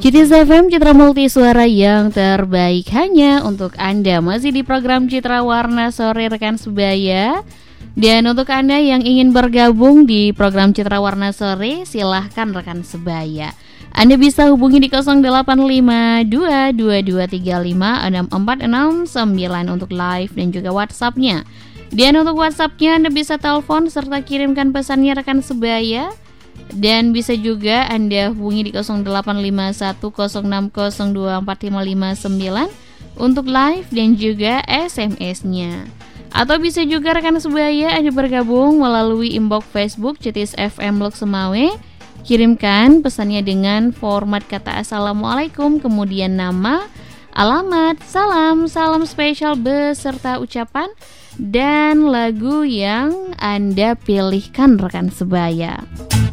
Cities FM, Citra Multisuara yang terbaik hanya untuk Anda. Masih di program Citra Warna Sore rekan sebaya. Dan untuk Anda yang ingin bergabung di program Citra Warna Sore, silahkan rekan sebaya. Anda bisa hubungi di 085223564649 untuk live dan juga WhatsApp-nya. Dan untuk WhatsApp-nya Anda bisa telepon serta kirimkan pesannya rekan sebaya. Dan bisa juga Anda hubungi di 085106024559 untuk live dan juga SMS-nya. Atau bisa juga rekan sebaya Anda bergabung melalui inbox Facebook Cities FM Lok Semawe. Kirimkan pesannya dengan format kata Assalamualaikum, kemudian nama, alamat, salam spesial beserta ucapan dan lagu yang Anda pilihkan rekan sebaya.